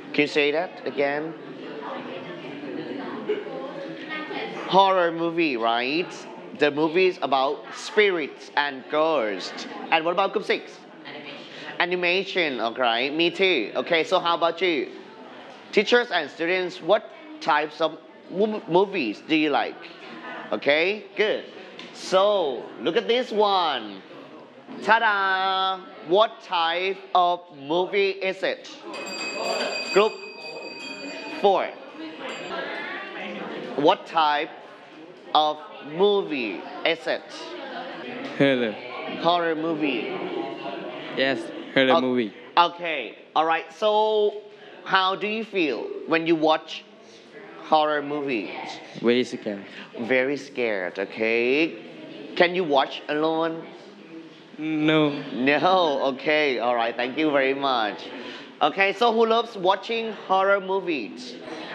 Can you say that again? Horror movie, right? The movie is about spirits and ghosts. And what about group six? Animation, okay, me too. Okay, so how about you? Teachers and students, what types of movies do you like? Okay, good. So, look at this one. Ta-da! What type of movie is it? Group 4. What type of movie is it? Horror. Horror movie. Yes, horror O- movie. Okay, alright, so how do you feel when you watch horror movies? Very scary. Very scared, okay? Can you watch alone? No. No, okay, alright, thank you very much. Okay, so who loves watching horror movies?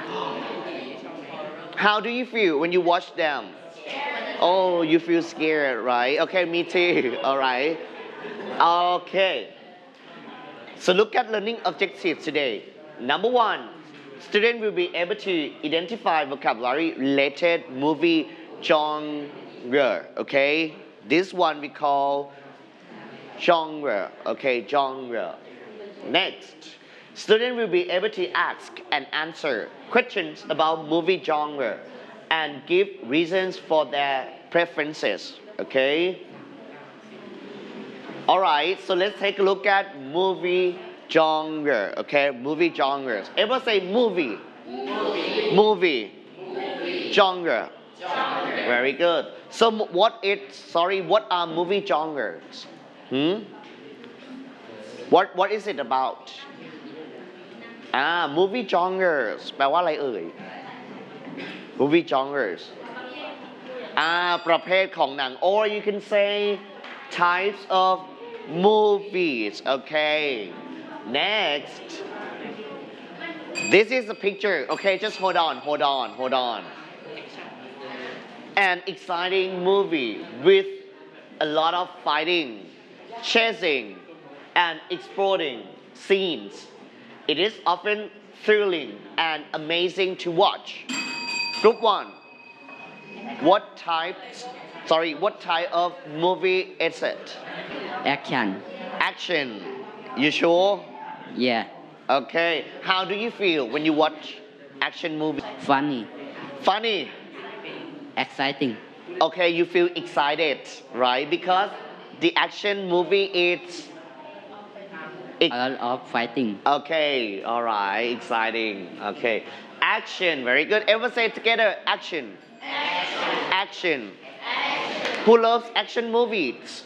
How do you feel when you watch them? Oh, you feel scared, right? Okay, me too, alright. Okay, so look at learning objectives today. Number one, student will be able to identify vocabulary related movie genre, okay? This one we call genre, okay, genre. Next, student will be able to ask and answer questions about movie genre and give reasons for their preferences, okay? Alright, so let's take a look at movie genre, okay? Movie genres. Everyone say movie. Movie. Genre. Very good. So what are movie genres? Hmm? What is it about? Movie genres แปลว่าอะไรเอ่ย Movie genres ประเภทของหนัง or you can say types of movies okay next this is a picture okay just hold on an exciting movie with a lot of fighting chasing and exploding scenes. It is often thrilling and amazing to watch. Group 1. What type of movie is it? Action. Action. You sure? Yeah. Okay. How do you feel when you watch action movies? Funny. Funny. Exciting. Okay, you feel excited, right? Because the action movie is A lot of fighting. okay, alright, exciting. Okay. Action, very good. Everyone say it together. Action. Action. Who loves action movies?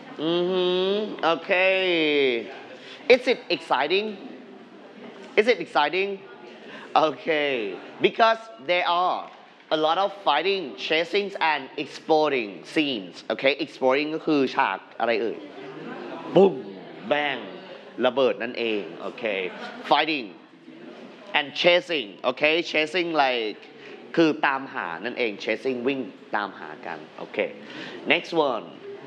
Okay. Is it exciting? Is it exciting? Okay. Because there are a lot of fighting, chasing and exploding scenes. Okay, exploding ก็คือฉากอะไรเอ่ย Boom, bang ระเบิดนั่นเอง Okay. Fighting and chasing. Okay, chasing like คือตามหานั่นเอง chasing วิ่งตามหากัน Okay. Next one.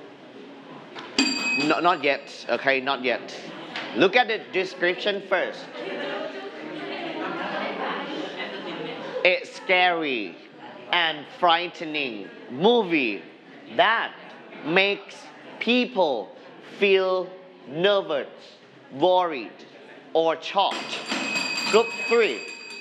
No, not yet. Okay, not yet. Look at the description first. It's scary and frightening movie that makes people feel nervous, worried, or shocked. Group 3.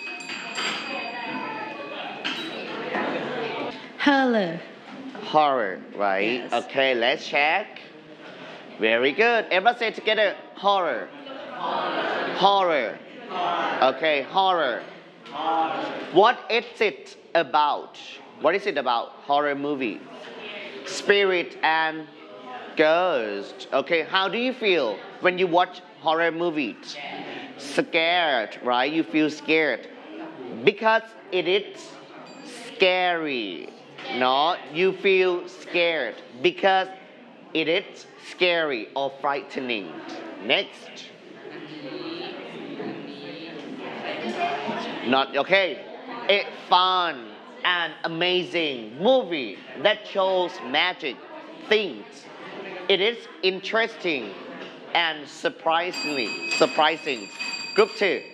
Horror. Horror, right? Yes. Okay, let's check. Very good. Everyone say together horror. Horror. Okay, horror. What is it about? What is it about? Horror movie. Spirit and ghost. Okay, how do you feel when you watch horror movies? Scared, right? You feel scared. Because it is scary. No, you feel scared because it is scary or frightening. Next. Not okay. A fun and amazing movie that shows magic things. It is interesting and surprising. Group 2.